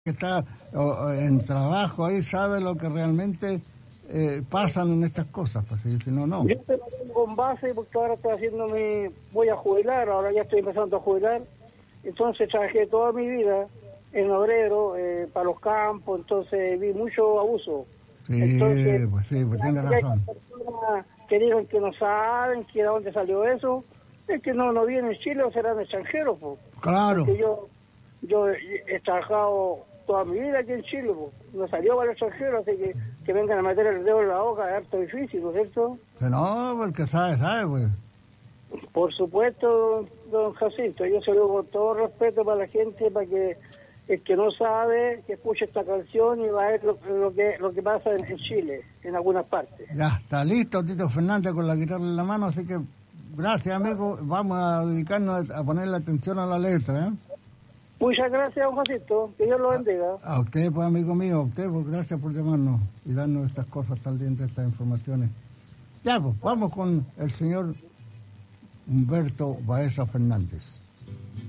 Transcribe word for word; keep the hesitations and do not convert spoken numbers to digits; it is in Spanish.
que está o, o en trabajo ahí sabe lo que realmente eh, pasan en estas cosas, pues, y si no, no. Yo te lo tengo con base porque ahora estoy haciéndome, voy a jubilar, ahora ya estoy empezando a jubilar, entonces trabajé toda mi vida en obrero, eh, para los campos, entonces vi mucho abuso. Sí, entonces, pues sí, pues tiene hay razón. personas que digan que no saben, que de dónde salió eso, es que no, no vienen en Chile o serán extranjeros, pues. Claro. Porque yo, yo he trabajado toda mi vida aquí en Chile, pues. No salió para el extranjero, así que que vengan a meter el dedo en la boca es harto difícil, ¿no es cierto? Que no, porque sabe, sabe, pues. Por supuesto, don Jacinto, yo se lo digo con todo respeto para la gente, para que el que no sabe, que escuche esta canción y va a ver lo, lo que lo que pasa en, en Chile, en algunas partes. Ya está listo Tito Fernández con la guitarra en la mano, así que gracias, amigo. Vamos a dedicarnos a ponerle atención a la letra, ¿eh? Muchas gracias, don Jacinto, que Dios lo bendiga. A, a usted, pues, amigo mío, a usted, pues, gracias por llamarnos y darnos estas cosas tan lindas, estas informaciones. Ya, pues, vamos con el señor Humberto Baeza Fernández.